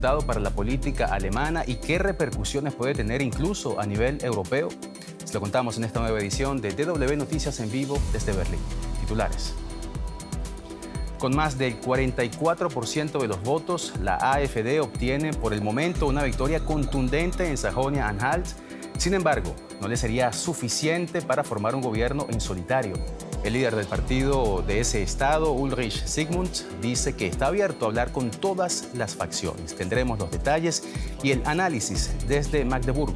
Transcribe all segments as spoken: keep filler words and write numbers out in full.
Para la política alemana y qué repercusiones puede tener incluso a nivel europeo. Se lo contamos en esta nueva edición de D W Noticias en vivo desde Berlín. Titulares. Con más del cuarenta y cuatro por ciento de los votos, la AfD obtiene por el momento una victoria contundente en Sajonia-Anhalt. Sin embargo, no le sería suficiente para formar un gobierno en solitario. El líder del partido de ese estado, Ulrich Zygmunt, dice que está abierto a hablar con todas las facciones. Tendremos los detalles y el análisis desde Magdeburgo.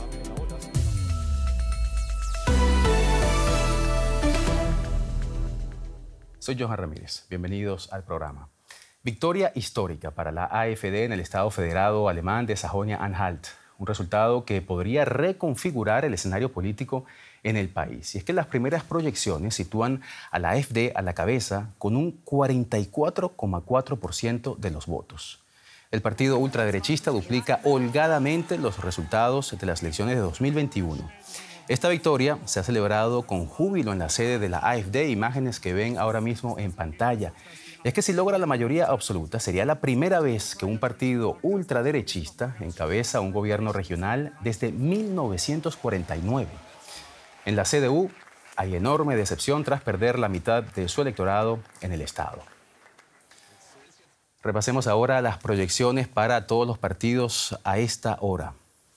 Soy Johan Ramírez. Bienvenidos al programa. Victoria histórica para la AfD en el Estado Federado Alemán de Sajonia-Anhalt. Un resultado que podría reconfigurar el escenario político en el país. Y es que las primeras proyecciones sitúan a la AfD a la cabeza con un cuarenta y cuatro coma cuatro por ciento de los votos. El partido ultraderechista duplica holgadamente los resultados de las elecciones de dos mil veintiuno. Esta victoria se ha celebrado con júbilo en la sede de la AfD, imágenes que ven ahora mismo en pantalla. Es que si logra la mayoría absoluta, sería la primera vez que un partido ultraderechista encabeza un gobierno regional desde mil novecientos cuarenta y nueve. En la C D U hay enorme decepción tras perder la mitad de su electorado en el estado. Repasemos ahora las proyecciones para todos los partidos a esta hora.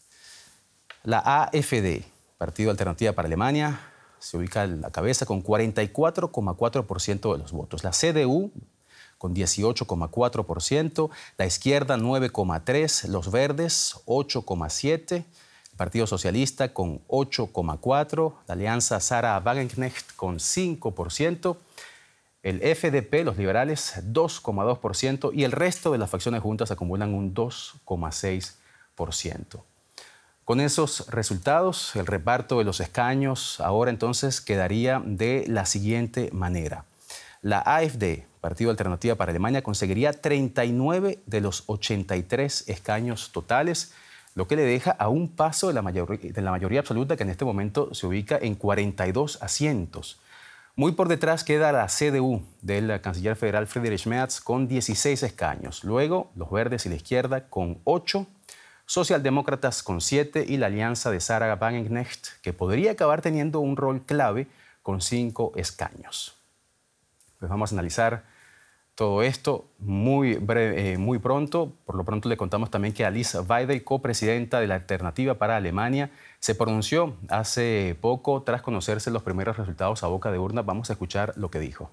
La AfD, Partido Alternativa para Alemania, se ubica en la cabeza con cuarenta y cuatro coma cuatro por ciento de los votos. La C D U con dieciocho coma cuatro por ciento, la izquierda nueve coma tres por ciento, los verdes ocho coma siete por ciento, el Partido Socialista con ocho coma cuatro por ciento, la Alianza Sarah Wagenknecht con cinco por ciento, el F D P, los liberales, dos coma dos por ciento y el resto de las facciones juntas acumulan un dos coma seis por ciento. Con esos resultados, el reparto de los escaños ahora entonces quedaría de la siguiente manera. La AfD, Partido Alternativa para Alemania, conseguiría treinta y nueve de los ochenta y tres escaños totales, lo que le deja a un paso de la, mayor, de la mayoría absoluta, que en este momento se ubica en cuarenta y dos asientos. Muy por detrás queda la C D U del canciller federal Friedrich Merz con dieciséis escaños. Luego, los verdes y la izquierda con ocho, socialdemócratas con siete y la alianza de Sarah Wagenknecht, que podría acabar teniendo un rol clave con cinco escaños. Pues vamos a analizar todo esto muy, breve, eh, muy pronto. Por lo pronto le contamos también que Alice Weidel, copresidenta de la Alternativa para Alemania, se pronunció hace poco tras conocerse los primeros resultados a boca de urna. Vamos a escuchar lo que dijo.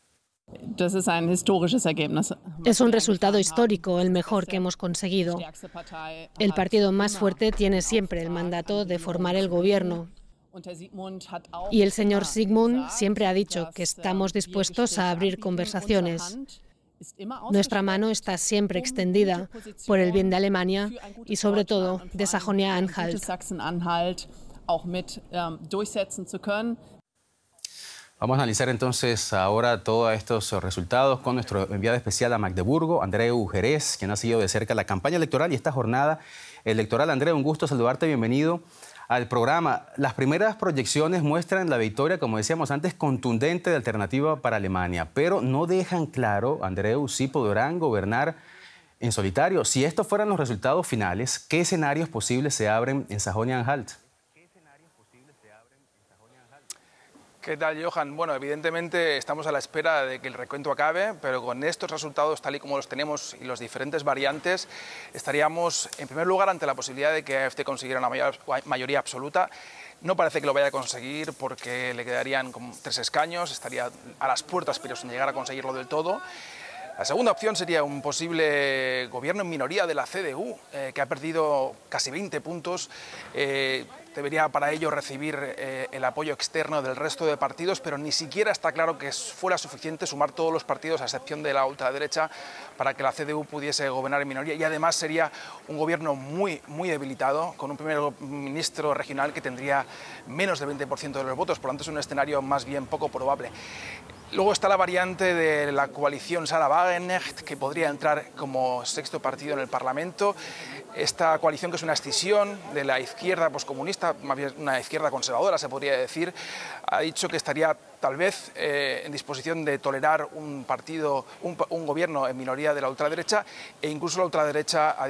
Es un resultado histórico, el mejor que hemos conseguido. El partido más fuerte tiene siempre el mandato de formar el gobierno. Y el señor Zygmunt siempre ha dicho que estamos dispuestos a abrir conversaciones. Nuestra mano está siempre extendida por el bien de Alemania y sobre todo de Sajonia-Anhalt. Vamos a analizar entonces ahora todos estos resultados con nuestro enviado especial a Magdeburgo, Andreu Jerez, quien ha seguido de cerca la campaña electoral y esta jornada electoral. Andreu, un gusto saludarte, bienvenido al programa. Las primeras proyecciones muestran la victoria, como decíamos antes, contundente de Alternativa para Alemania, pero no dejan claro, Andreu, si podrán gobernar en solitario. Si estos fueran los resultados finales, ¿qué escenarios posibles se abren en Sajonia-Anhalt? ¿Qué tal, Johan? Bueno, evidentemente estamos a la espera de que el recuento acabe, pero con estos resultados tal y como los tenemos y los diferentes variantes, estaríamos en primer lugar ante la posibilidad de que A F D consiguiera una mayor, mayoría absoluta. No parece que lo vaya a conseguir porque le quedarían como tres escaños, estaría a las puertas pero sin llegar a conseguirlo del todo. La segunda opción sería un posible gobierno en minoría de la C D U, eh, que ha perdido casi veinte puntos. Eh, debería para ello recibir eh, el apoyo externo del resto de partidos, pero ni siquiera está claro que fuera suficiente sumar todos los partidos, a excepción de la ultraderecha, para que la C D U pudiese gobernar en minoría. Y además sería un gobierno muy, muy debilitado, con un primer ministro regional que tendría menos del veinte por ciento de los votos, por lo tanto es un escenario más bien poco probable. Luego está la variante de la coalición Sarah Wagenknecht, que podría entrar como sexto partido en el Parlamento. Esta coalición, que es una escisión de la izquierda poscomunista, más bien una izquierda conservadora, se podría decir, ha dicho que estaría tal vez eh, en disposición de tolerar un partido, un, un gobierno en minoría de la ultraderecha, e incluso la ultraderecha ha